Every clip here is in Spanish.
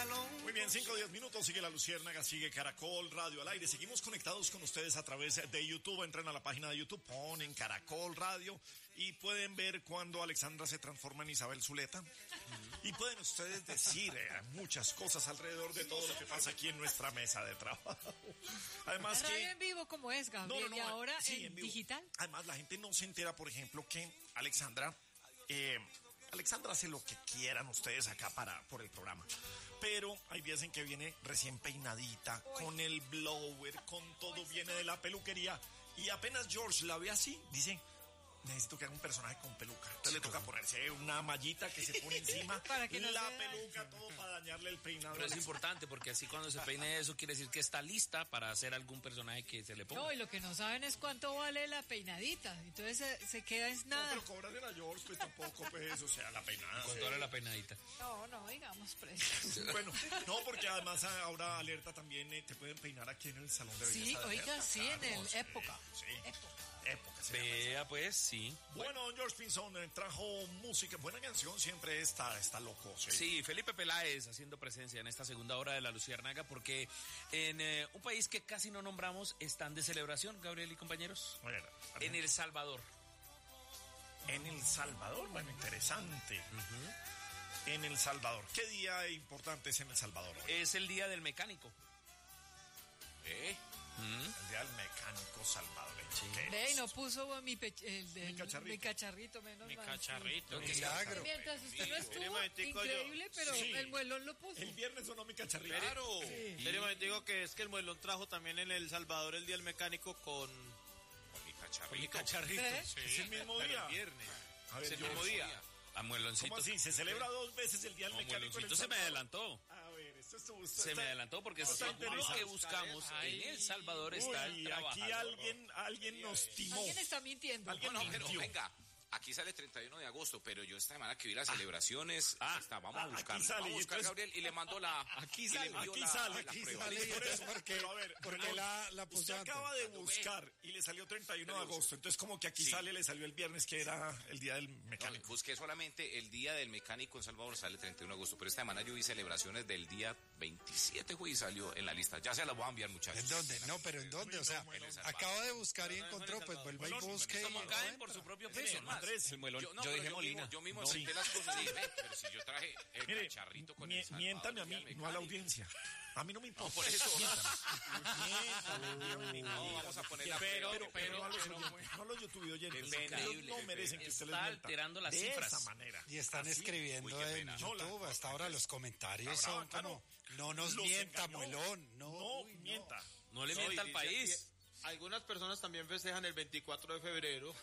salón. Muy bien, 5-10 minutos, sigue La Luciérnaga, sigue Caracol Radio al aire. Seguimos conectados con ustedes a través de YouTube. Entren a la página de YouTube, ponen Caracol Radio y pueden ver cuando Alexandra se transforma en Isabel Zuleta. Y pueden ustedes decir muchas cosas alrededor de todo lo que pasa aquí en nuestra mesa de trabajo. Además la radio en vivo como es, Gabriel, y ahora sí, en digital. Además, la gente no se entera, por ejemplo, que Alexandra hace lo que quieran ustedes acá por el programa. Pero hay días en que viene recién peinadita, con el blower, con todo, viene de la peluquería. Y apenas George la ve así, dice: necesito que haga un personaje con peluca. Entonces le toca ponerse una mallita que se pone encima, para que no la peluca, todo para dañarle el peinado. Pero es importante porque así cuando se peine eso quiere decir que está lista para hacer algún personaje que se le ponga. No, y lo que no saben es cuánto vale la peinadita. Entonces se queda en nada. No, pero cóbrale a George, pues tampoco, pues, o sea, la peinada. ¿Cuánto vale la peinadita? No, digamos precios. Bueno, no, porque además ahora Alerta también te pueden peinar aquí en el salón de belleza. Sí, de oiga, Alerta, sí, claro, en el época. Sí. Época. Vea, pues, sí. Bueno, George Pinzón trajo música, buena canción, siempre está loco. Sí, Felipe Peláez haciendo presencia en esta segunda hora de La Luciérnaga, porque en un país que casi no nombramos están de celebración, Gabriel y compañeros. En El Salvador. En El Salvador, bueno, interesante. En El Salvador. ¿Qué día importante es en El Salvador? Es el Día del Mecánico. El Día del Mecánico salvadoreño. Sí. Ve, y no puso mi cacharrito, menos Mi mal. cacharrito. Sí. Milagro. Mientras usted no estuvo, increíble, pero el muelón lo puso. El viernes sonó mi cacharrito. Claro. Sí. Pero me digo que es que el muelón trajo también en El Salvador el Día del Mecánico con mi cacharrito. Sí. Es el mismo Pero día. el viernes. A ver, Es el George. mismo día. A Mueloncito. ¿Cómo así? ¿Se celebra 2 veces el Día del No, Mecánico? Mueloncito se me adelantó. A ver, esto estuvo... Se me adelantó porque según lo que buscamos en El Salvador está el Uy, trabajador. aquí alguien nos timó. Alguien está mintiendo. Alguien No, nos pero mintió. venga, aquí sale el 31 de agosto, pero yo esta semana que vi las celebraciones, vamos a buscar, aquí sale, vamos a y buscar, entonces- Gabriel, y le mando la... Aquí y sale, le envío Aquí la sale, prueba. Y por eso, pero a ver, porque la puso usted antes. acaba de buscar y le salió 31 de agosto, entonces como que aquí Sí. sale, le salió el viernes que era el Día del Mecánico. No, busqué solamente el Día del Mecánico en Salvador, sale el 31 de agosto, pero esta semana yo vi celebraciones del día 27, güey, y salió en la lista. Ya se las voy a enviar, muchachos. ¿En dónde? No, pero ¿en dónde? O sea, acabo de buscar y encontró, pues vuelva y busque. Como y caen encuentra. por su propio Mire, peso. Andrés, El muelón. Yo Yo dije pero Molina. Yo mismo No, senté sí. las cosas y dije, pero si yo traje el Mire, cacharrito con el Salvador, miéntame a Día mí, del no a la Mecánico. audiencia. A mí no me importa. No, por eso. Miéntame. No, vamos a poner la Pero- prueba. Pero no a los YouTube oyentes. Qué pena. Ellos no merecen que usted les Está mienta. alterando las de cifras. esa manera. Y están Así. escribiendo Uy, qué en pena. YouTube. Hasta ahora los comentarios Brava, son claro. como, no nos Los mienta, engañó. muelón. No, Uy, mienta. No le No, mienta y al país. Algunas personas también festejan el 24 de febrero.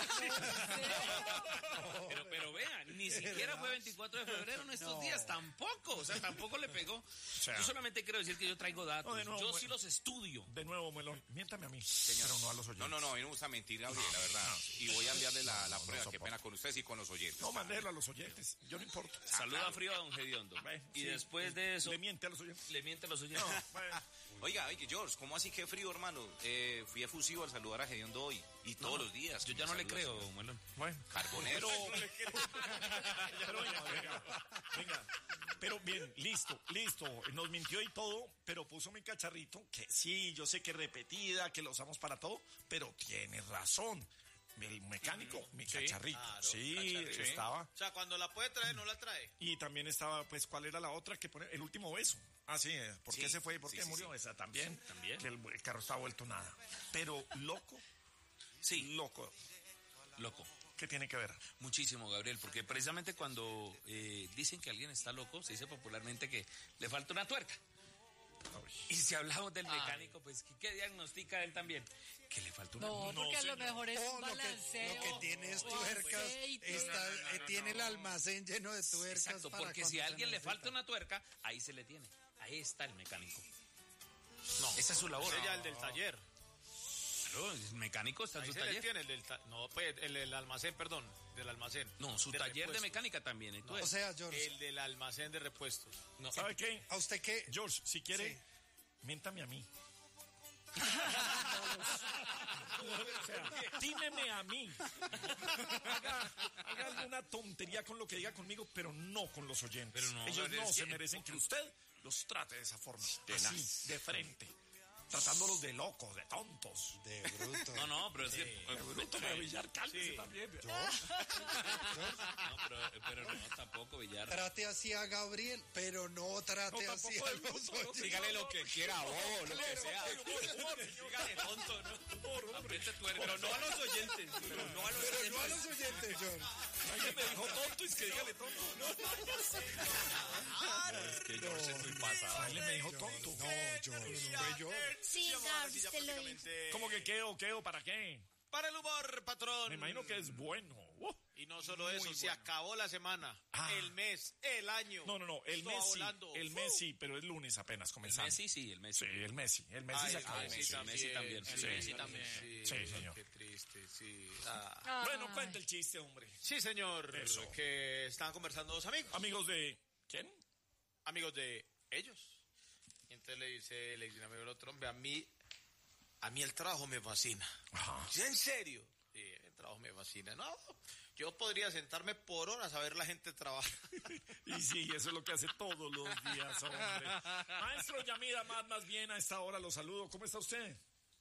Pero vean, ni siquiera fue 24 de febrero en estos días, tampoco. O sea, tampoco le pegó. sea, Yo solamente quiero decir que yo traigo datos. No, de nuevo, yo sí los estudio. De nuevo, Melón, miéntame a mí, pero no a los oyentes. No, a mí no me gusta mentir, Gabriel, la verdad. Y voy a enviarle la prueba, qué soporto. pena con ustedes y con los oyentes. No, mandélo a los oyentes, yo no importa. Saluda frío a don Gediondo. Y Sí, después de eso, le miente a los oyentes. le miente a los oyentes. No, bueno. Oiga, George, ¿cómo así que frío, hermano? Fui efusivo al saludar a Gediondo hoy y todos los días. Yo ya no le creo, Muelón. Bueno, Carbonero. pero venga. Pero bien, listo. Nos mintió y todo, pero puso mi cacharrito, que sí, yo sé que repetida, que lo usamos para todo, pero tiene razón. El mecánico, mi cacharrito. Claro, Sí, cacharrito. estaba. O sea, cuando la puede traer, no la trae. Y también estaba, pues, ¿cuál era la otra que pone? El último beso. Ah, sí, ¿por qué Sí, se fue? ¿Por sí, qué sí, murió? sí. Esa también. Sí, también. Que el carro estaba vuelto nada. Pero loco, Sí, loco. loco. ¿Qué tiene que ver? Muchísimo, Gabriel, porque precisamente cuando dicen que alguien está loco, se dice popularmente que le falta una tuerca. Y si hablamos del mecánico, pues, ¿qué diagnostica él también? Que le falta una No, porque a lo mejor es Oh, un lo balanceo. que tiene es tuercas. aceite. Tiene el almacén lleno de tuercas. Exacto, para porque cuando si a se alguien le necesita. falta una tuerca, ahí se le tiene. Ahí está el mecánico. No, esa es su labor. Ese ya el del taller. Claro, el mecánico está en Ahí su se le taller. tiene el del no, pues el del almacén, perdón, del almacén. No, su De taller de repuestos. mecánica también. Entonces, O sea, George, El del almacén de repuestos. no, ¿Sabe qué? ¿a usted qué? George, si quiere, Sí. miéntame a mí. O sea, tímeme a mí. Haga alguna tontería con lo que diga conmigo, pero no con los oyentes. Pero no, ellos no es se que- merecen que usted los trate de esa forma. Así, de frente. Tratándolos de locos, de tontos. De bruto. No, pero es que... De bruto, de Villar, cálmese también. No, pero no, tampoco, Villar. Trate así a Gabriel, pero no trate No, así tampoco a es los bruto, no, oyentes. Dígale lo que quiera, bobo, lo que sea. Dígale tonto, ¿no? Apriete tuerca. Pero no a los oyentes. Pero no a los Pero oyentes. no a los oyentes, John. Alguien me dijo tonto y es que dígale tonto. Es que yo soy muy pasado. Alguien me dijo tonto. No, John. Fue yo. Sí, Gabs, te lo digo. ¿Cómo que qué o para qué? Para el humor, patrón. Me imagino que es bueno. Y no solo eso, se acabó la semana, Ah. el mes, el año. No, el Esto va Messi. volando. El Messi, pero es lunes apenas El comenzando. Messi, sí, el Messi. Sí, el Messi. El Messi se acabó. el Messi también. el Sí. Messi también. Sí, señor. Qué triste, sí. Bueno, cuenta el chiste, hombre. Sí, señor. Eso. Que estaban conversando dos amigos. Amigos de... ¿Quién? Amigos de ellos. Y entonces le dice un amigo al otro, hombre, a mí el trabajo me fascina. Ajá. ¿Sí, en serio? Sí, el trabajo me fascina. No, yo podría sentarme por horas a ver la gente trabajar. Y sí, eso es lo que hace todos los días, hombre. Maestro Yamida, más bien a esta hora lo saludo. ¿Cómo está usted?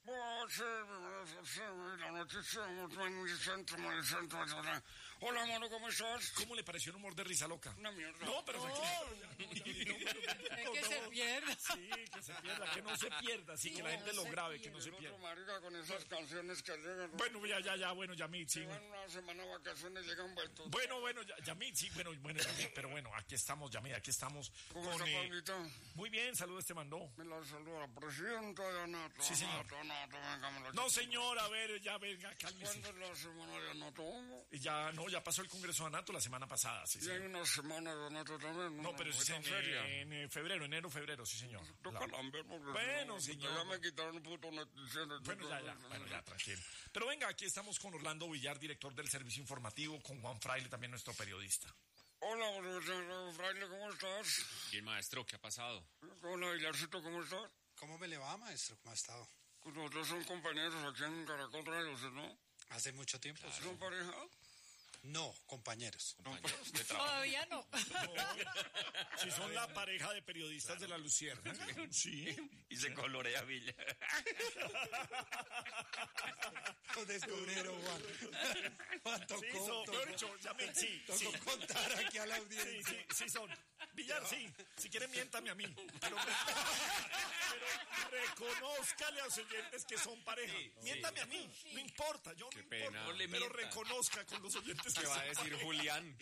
Hola, mano, ¿cómo estás? ¿Cómo le pareció el humor de Risa Loca? Una mierda. No, pero Es que se pierda. Sí, que se pierda, que no se pierda, sí, que la gente lo grabe, que no se El otro pierda. marica con esas canciones que llegan. Bueno, bueno, Yamid, sí. Llevan una semana de vacaciones, llegan vueltos. Bueno, Yamid, sí, bueno, Yamid, pero bueno, aquí estamos, Yamid, aquí estamos. ¿Cómo está, Pablito? Muy bien, saludos te mandó. Me la saluda, presidenta de Anato. Sí, señor. Anato, venga, me la No, señor, a ver, ya venga, cálmese. ¿Cuándo es la semana de Anato? Y ya pasó el Congreso de Anato la semana pasada, sí, Y hay señor. una semana de Anato también. No, pero eso es feria. en febrero, enero-febrero, sí, señor. Toca lamber porque Bueno, si no, señor. Ya me quitaron un puto noticiero. Bueno, ya, tranquilo. Pero venga, aquí estamos con Orlando Villar, director del Servicio Informativo, con Juan Fraile, también nuestro periodista. Hola, profesor Fraile, ¿cómo estás? Bien, maestro, ¿qué ha pasado? Hola, Villarcito, ¿cómo estás? ¿Cómo me le va, maestro? ¿Cómo ha estado? Pues nosotros somos compañeros aquí en Caracol Radio, ¿no? Hace mucho tiempo. sí. ¿Son pareja? No, compañeros. Compañeros de trabajo. Todavía no. Si son la pareja de periodistas de la Lucierna. Sí. Y se colorea Villa. Lo descubrieron, Juan. Juan tocó, Sí. contar aquí a la audiencia. Sí son. Villar, sí. Si quiere, miéntame a mí. Pero reconózcale a los oyentes que son pareja. Miéntame a mí. No importa, yo no pena. importa. No le Pero mienta. reconozca con los oyentes que ¿Qué va a son decir pareja. Julián?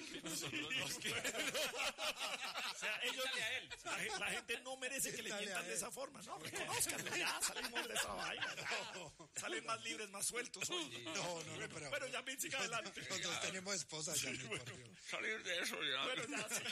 O sea, ellos, la gente no merece que le Dale a mientan de él. esa forma, ¿no? Reconózcanlo, ya, salimos de esa vaina. ya. Salen más libres, más sueltos hoy. No, pero... Bueno, ya me siga adelante. Nosotros tenemos esposa ya, por Dios. Salir de eso ya. Bueno, ya, sí.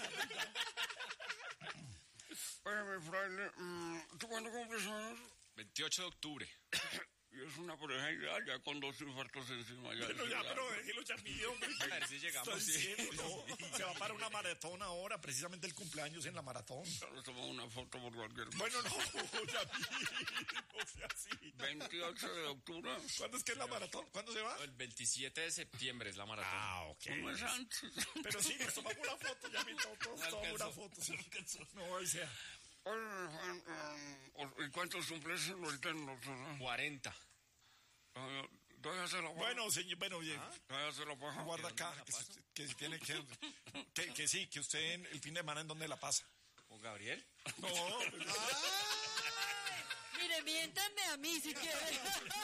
Oye, mi Fraile, ¿tú cuándo cumples años? 28 de octubre. Y es una pareja ideal, ya con dos infartos encima. Ya Pero ya, pero déjelo ya mío, hombre. A ver si llegamos, Estoy sí. diciendo, no, se va para una maratón ahora, precisamente el cumpleaños en la maratón. Nos tomamos una foto por cualquier cosa. Bueno, no, ya no sea así. 28 de octubre. ¿Cuándo es que es la maratón? ¿Cuándo se va? El 27 de septiembre es la maratón. Ah, ok. Un mes antes. Pero sí, nos tomamos una foto, ya me todos tomamos una foto. Sí. No, o sea. Oye, Juan, ¿y cuántos cumples ahorita en los... 40. Todavía se la paja. Bueno, señor, bueno, bien. Todavía se la paja. Guarda acá, que si tiene que sí, que usted el fin de semana en dónde la pasa. ¿Con Gabriel? No, Mire, miéntame a mí si quiere.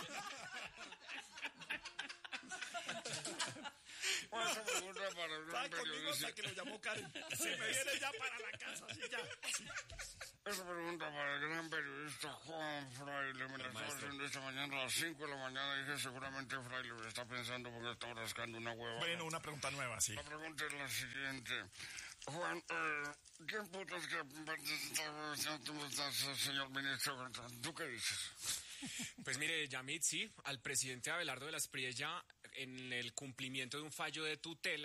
Pues esa pregunta para un estaba conmigo periodista. hasta que lo llamó Karen. Se me viene ya para la casa, sí, ya. Sí. Esa pregunta para el gran periodista Juan Fraile. Me la estaba haciendo esta mañana a las 5 de la mañana. Dije, seguramente Fraile me está pensando porque está rascando una hueva. Bueno, una pregunta nueva, sí. La pregunta es la siguiente. Juan, ¿quién putas que... señor ministro? ¿Tú qué dices? Pues mire, Yamid, sí, al presidente Abelardo de la Espriella, en el cumplimiento de un fallo de tutela,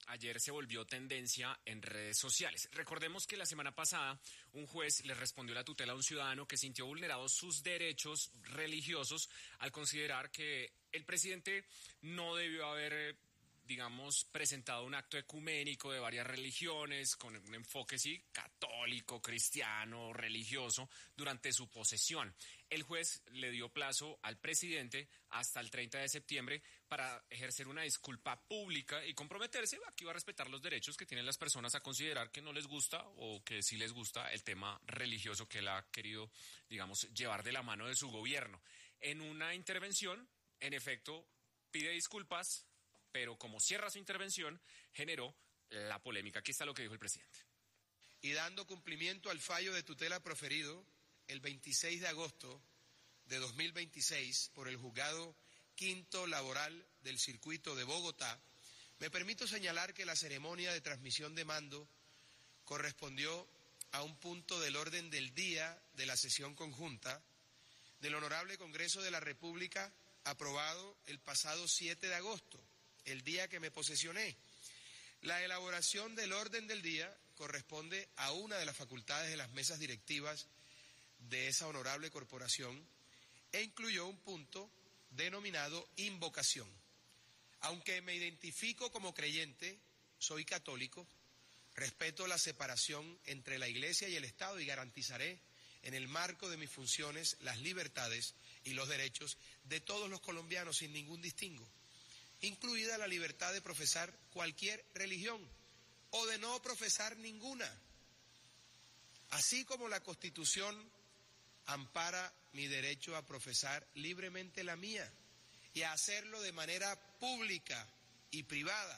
ayer se volvió tendencia en redes sociales. Recordemos que la semana pasada un juez le respondió la tutela a un ciudadano que sintió vulnerados sus derechos religiosos al considerar que el presidente no debió haber presentado un acto ecuménico de varias religiones con un enfoque, católico, cristiano, religioso, durante su posesión. El juez le dio plazo al presidente hasta el 30 de septiembre para ejercer una disculpa pública y comprometerse a que iba a respetar los derechos que tienen las personas a considerar que no les gusta o que sí les gusta el tema religioso que él ha querido, llevar de la mano de su gobierno. En una intervención, en efecto, pide disculpas, pero como cierra su intervención, generó la polémica. Aquí está lo que dijo el presidente. Y dando cumplimiento al fallo de tutela proferido el 26 de agosto de 2026 por el Juzgado Quinto Laboral del Circuito de Bogotá, me permito señalar que la ceremonia de transmisión de mando correspondió a un punto del orden del día de la sesión conjunta del Honorable Congreso de la República aprobado el pasado 7 de agosto, el día que me posesioné. La elaboración del orden del día corresponde a una de las facultades de las mesas directivas de esa honorable corporación e incluyó un punto denominado invocación. Aunque me identifico como creyente, soy católico, respeto la separación entre la Iglesia y el Estado y garantizaré en el marco de mis funciones las libertades y los derechos de todos los colombianos sin ningún distingo, incluida la libertad de profesar cualquier religión o de no profesar ninguna, así como la Constitución ampara mi derecho a profesar libremente la mía y a hacerlo de manera pública y privada.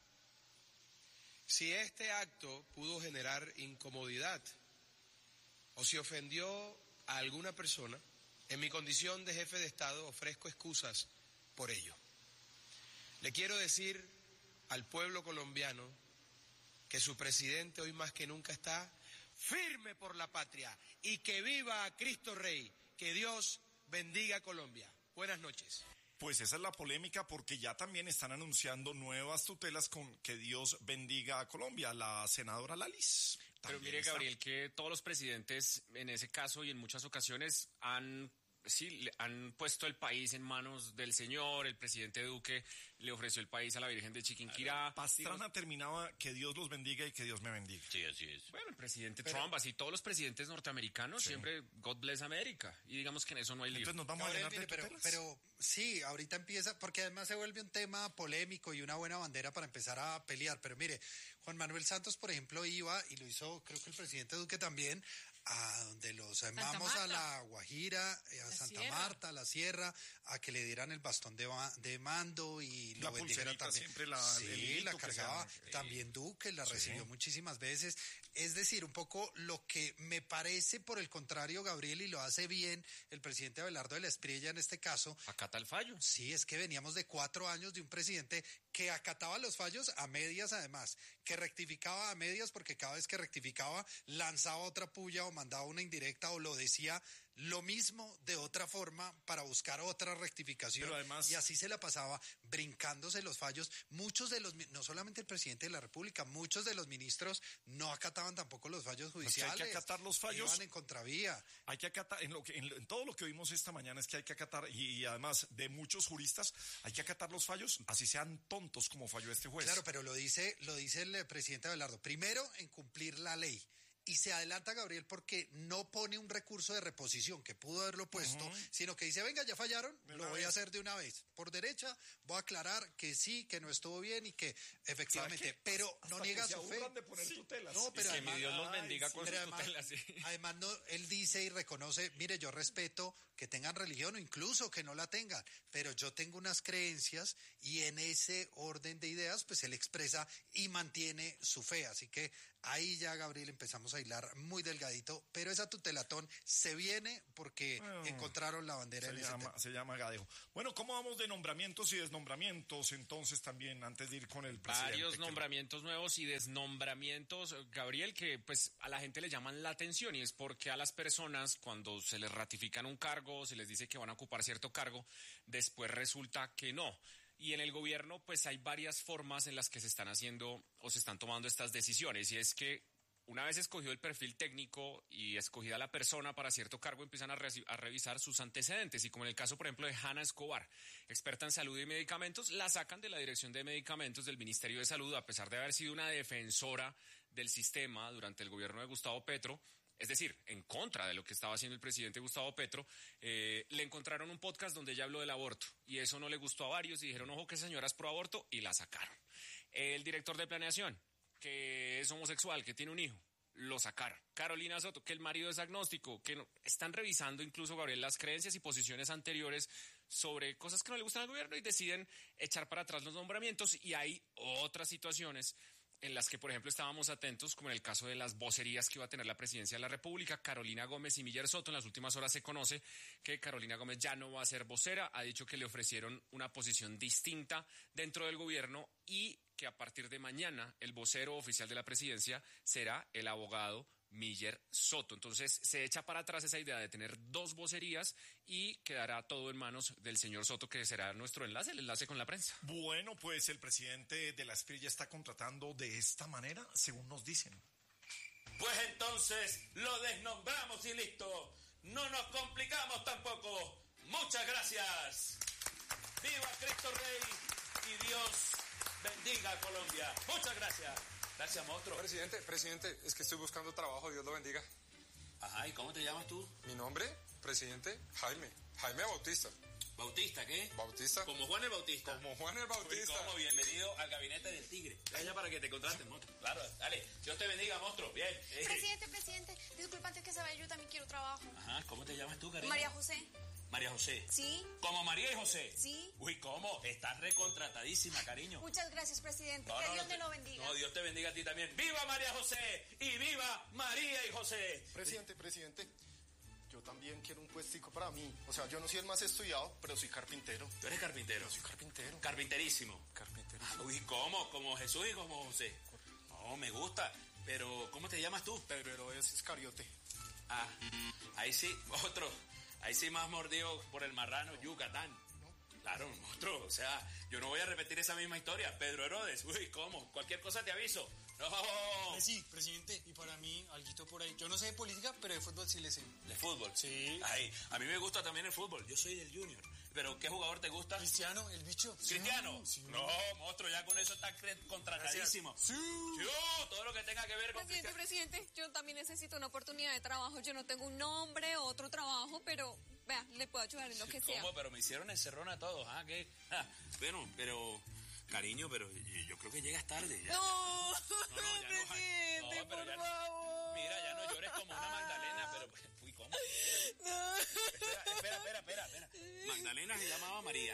Si este acto pudo generar incomodidad o si ofendió a alguna persona, en mi condición de jefe de Estado ofrezco excusas por ello. Le quiero decir al pueblo colombiano que su presidente hoy más que nunca está firme por la patria y que viva a Cristo Rey. Que Dios bendiga a Colombia. Buenas noches. Pues esa es la polémica porque ya también están anunciando nuevas tutelas con que Dios bendiga a Colombia, la senadora Lalis. Pero mire, Gabriel, que todos los presidentes en ese caso y en muchas ocasiones han puesto el país en manos del Señor. El presidente Duque le ofreció el país a la Virgen de Chiquinquirá. Pastrana terminaba que Dios los bendiga y que Dios me bendiga. Sí, así es. Bueno, el presidente Trump, así todos los presidentes norteamericanos, siempre God bless America. Y digamos que en eso no hay lío. Entonces nos vamos a llenar de tutelas. Pero sí, ahorita empieza, porque además se vuelve un tema polémico y una buena bandera para empezar a pelear. Pero mire, Juan Manuel Santos, por ejemplo, iba, y lo hizo, creo que el presidente Duque también, a donde los vamos a la Guajira, a Santa Marta, a la Sierra, a que le dieran el bastón de mando y la lo bendijeran también. Siempre la cargaba también Duque, la recibió muchísimas veces. Es decir, un poco lo que me parece, por el contrario, Gabriel, y lo hace bien el presidente Abelardo de la Espriella en este caso. Acata el fallo. Sí, es que veníamos de 4 años de un presidente que acataba los fallos a medias, además, que rectificaba a medias porque cada vez que rectificaba lanzaba otra puya o mandaba una indirecta o lo decía lo mismo de otra forma para buscar otra rectificación. Pero además, y así se la pasaba brincándose los fallos. Muchos de los, no solamente el presidente de la República, muchos de los ministros no acataban tampoco los fallos judiciales. Es que hay que acatar los fallos. Iban en contravía. Hay que acatar, en todo lo que vimos esta mañana es que hay que acatar, y además de muchos juristas, hay que acatar los fallos, así sean tontos como falló este juez. Claro, pero lo dice el presidente Abelardo. Primero, en cumplir la ley. Y se adelanta, Gabriel, porque no pone un recurso de reposición, que pudo haberlo puesto, sino que dice, venga, ya fallaron, lo voy a hacer de una vez. Por derecha, voy a aclarar que sí, que no estuvo bien y que efectivamente, pero no niega su fe. De poner tutelas. No, pero que además, mi Dios los bendiga con sus además, tutelas. Sí. Además, no, él dice y reconoce, mire, yo respeto que tengan religión o incluso que no la tengan, pero yo tengo unas creencias y en ese orden de ideas, pues él expresa y mantiene su fe. Así que ahí ya, Gabriel, empezamos a hilar muy delgadito, pero esa tutelatón se viene porque encontraron la bandera en ese tema. Se llama Gadejo. Bueno, ¿cómo vamos de nombramientos y desnombramientos entonces también, antes de ir con el presidente? Varios nombramientos nuevos y desnombramientos, Gabriel, que pues a la gente le llaman la atención, y es porque a las personas cuando se les ratifican un cargo, se les dice que van a ocupar cierto cargo, después resulta que no. Y en el gobierno, pues hay varias formas en las que se están haciendo o se están tomando estas decisiones. Y es que una vez escogido el perfil técnico y escogida la persona para cierto cargo, empiezan a revisar sus antecedentes. Y como en el caso, por ejemplo, de Hanna Escobar, experta en salud y medicamentos, la sacan de la Dirección de Medicamentos del Ministerio de Salud, a pesar de haber sido una defensora del sistema durante el gobierno de Gustavo Petro. Es decir, en contra de lo que estaba haciendo el presidente Gustavo Petro, le encontraron un podcast donde ella habló del aborto y eso no le gustó a varios y dijeron, ojo, que esa señora es pro aborto, y la sacaron. El director de planeación, que es homosexual, que tiene un hijo, lo sacaron. Carolina Soto, que el marido es agnóstico, que no, están revisando incluso, Gabriel, las creencias y posiciones anteriores sobre cosas que no le gustan al gobierno y deciden echar para atrás los nombramientos. Y hay otras situaciones en las que, por ejemplo, estábamos atentos, como en el caso de las vocerías que iba a tener la presidencia de la República, Carolina Gómez y Miller Soto. En las últimas horas se conoce que Carolina Gómez ya no va a ser vocera, ha dicho que le ofrecieron una posición distinta dentro del gobierno y que a partir de mañana el vocero oficial de la presidencia será el abogado Miller Soto. Entonces se echa para atrás esa idea de tener dos vocerías y quedará todo en manos del señor Soto, que será nuestro enlace, el enlace con la prensa. Bueno, pues el presidente de la SPIR ya está contratando de esta manera, según nos dicen. Pues entonces lo desnombramos y listo. No nos complicamos tampoco. Muchas gracias. ¡Viva Cristo Rey! Y Dios bendiga a Colombia. Muchas gracias. Gracias, monstruo. Presidente, es que estoy buscando trabajo, Dios lo bendiga. Ajá, ¿y cómo te llamas tú? Mi nombre, presidente, Jaime Bautista. ¿Bautista qué? Bautista. Como Juan el Bautista. Como Juan el Bautista. Como bienvenido al gabinete del tigre. Allá para que te contraten, monstruo. Claro, dale. Dios te bendiga, monstruo. Bien. Presidente, disculpa, antes que se vaya, yo también quiero trabajo. Ajá, ¿cómo te llamas tú, cariño? María José. María José. Sí. ¿Como María y José? Sí. Uy, ¿cómo? Estás recontratadísima, cariño. Muchas gracias, presidente. Que Dios te lo bendiga. No, Dios te bendiga a ti también. ¡Viva María José! ¡Y viva María y José! Presidente, yo también quiero un puestico para mí. O sea, yo no soy el más estudiado, pero soy carpintero. ¿Tú eres carpintero? Yo soy carpintero. Carpinterísimo. Carpinterísimo. Uy, ¿cómo? ¿Como Jesús y como José? No, me gusta. Pero, ¿cómo te llamas tú? Pedro Herodes Iscariote. Ah, ahí sí, otro. Ahí sí más mordido por el marrano, Yucatán. Claro, monstruo. O sea, yo no voy a repetir esa misma historia. Pedro Herodes, uy, ¿cómo? Cualquier cosa te aviso. No. Sí, presidente, y para mí, alguito por ahí. Yo no sé de política, pero de fútbol sí le sé. ¿De fútbol? Sí. Ay, a mí me gusta también el fútbol. Yo soy del Junior. ¿Pero qué jugador te gusta? Cristiano, el bicho. ¿Cristiano? Sí. No, monstruo, ya con eso está contratadísimo. Sí. Yo, todo lo que tenga que ver con Presidente, yo también necesito una oportunidad de trabajo. Yo no tengo un nombre o otro trabajo, pero, vea, le puedo ayudar en lo que sea. ¿Cómo? Pero me hicieron encerrón a todos, ¿ah? ¿Qué? Bueno, pero... Cariño, pero yo creo que llegas tarde. Ya. No, ya presidente, no, pero por favor. Mira, ya no llores como una Magdalena, pero... Uy, ¿cómo? No. Espera. Magdalena se llamaba María.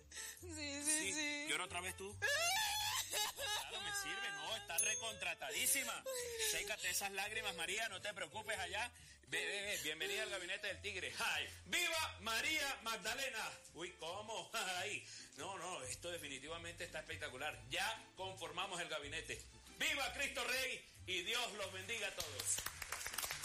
Sí. ¿Llora otra vez tú? Claro, me sirve, no, está recontratadísima. Sécate esas lágrimas, María, no te preocupes allá. Ve, bienvenida al gabinete del tigre. ¡Ay! ¡Viva María Magdalena! Uy, ¿cómo? ¡Ay! No, esto definitivamente está espectacular. Ya conformamos el gabinete. ¡Viva Cristo Rey! Y Dios los bendiga a todos.